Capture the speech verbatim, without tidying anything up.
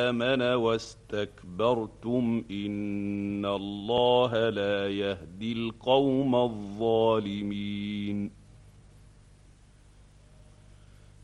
آمن واستكبرتم إن الله لا يهدي القوم الظالمين